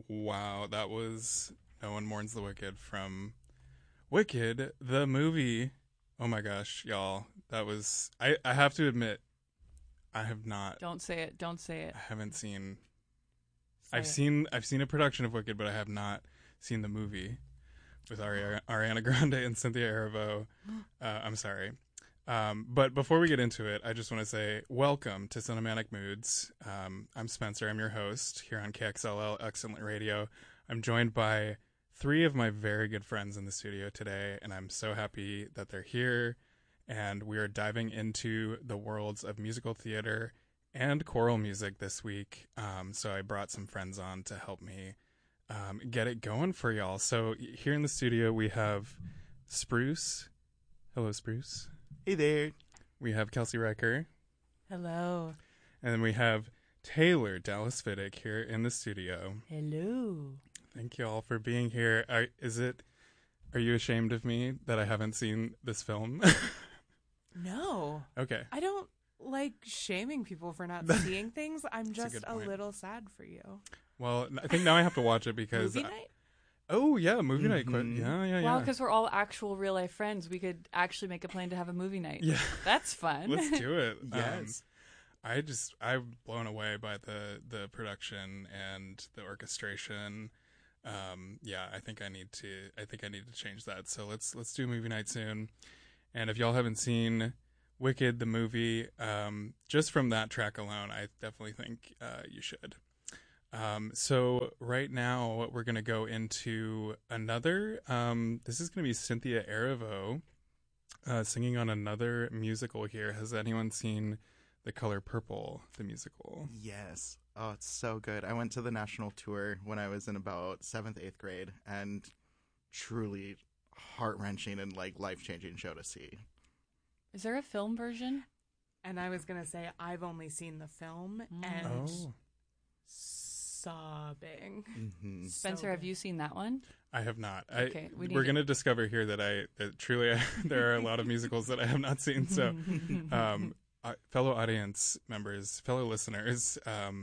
Wow, that was No One Mourns the Wicked from Wicked, the movie. Oh my gosh, y'all. That was I have to admit, I have not Don't say it. Don't say it. I haven't seen Say I've it. seen I've seen a production of Wicked, but I have not seen the movie with Ariana Grande and Cynthia Erivo. I'm sorry. But before we get into it, I just want to say welcome to Cinematic Moods. I'm Spencer. I'm your host here on KXLL Excellent Radio. I'm joined by three of my very good friends in the studio today, and I'm so happy that they're here. And we are diving into the worlds of musical theater and choral music this week. So I brought some friends on to help me get it going for y'all. So here in the studio, we have Spruce. Hello, Spruce. Hey there. We have Kelsey Riker. Hello. And then we have Taylor Dallas Fiddick here in the studio. Hello. Thank you all for being here. Are you ashamed of me that I haven't seen this film? No. Okay. I don't like shaming people for not seeing things. I'm just good a point. little sad for you. Well, I think now I have to watch it because... Movie night? Oh, yeah, movie night. Mhm. Yeah. Wow, because we're all actual real life friends, we could actually make a plan to have a movie night. Yeah. That's fun. Let's do it. Yes. I'm blown away by the production and the orchestration. I think I need to change that. So let's do movie night soon. And if y'all haven't seen Wicked the movie, just from that track alone, I definitely think you should. So right now we're gonna go into another. This is gonna be Cynthia Erivo singing on another musical here. Has anyone seen The Color Purple, the musical? Yes. Oh, it's so good. I went to the national tour when I was in about 7th, 8th grade, and truly heart-wrenching and life-changing show to see. Is there a film version? And I was going to say, I've only seen the film and Oh, sobbing. Mm-hmm. Spencer, So have good. you seen that one? I have not. Okay, we need We're to- gonna discover here that truly there are a lot of musicals that I have not seen. So, fellow audience members, fellow listeners,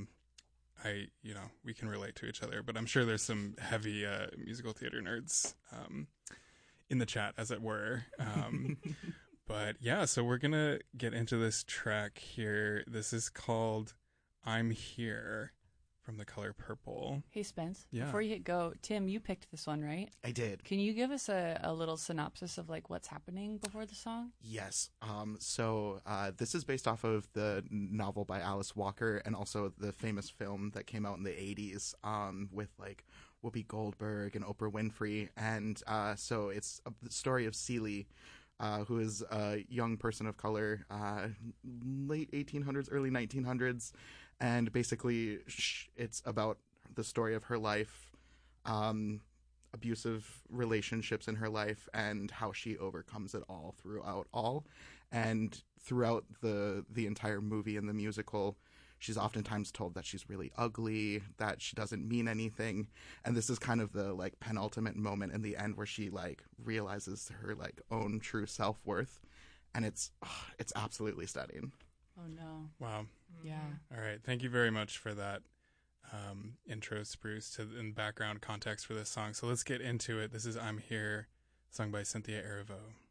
we can relate to each other, but I'm sure there's some heavy musical theater nerds in the chat, as it were. But yeah, so we're gonna get into this track here. This is called "I'm Here" from The Color Purple. Hey, Spence, Yeah. before you hit go, Tim, you picked this one, right? I did. Can you give us a little synopsis of what's happening before the song? Yes. So this is based off of the novel by Alice Walker and also the famous film that came out in the 80s with Whoopi Goldberg and Oprah Winfrey. And so it's the story of Celie, who is a young person of color, late 1800s, early 1900s. And basically, it's about the story of her life, abusive relationships in her life, and how she overcomes it all throughout all. And throughout the entire movie and the musical, she's oftentimes told that she's really ugly, that she doesn't mean anything. And this is kind of the penultimate moment in the end where she realizes her own true self-worth. And it's absolutely stunning. Oh, no. Wow. Yeah. All right. Thank you very much for that intro, Spruce, and background context for this song. So let's get into it. This is I'm Here, sung by Cynthia Erivo.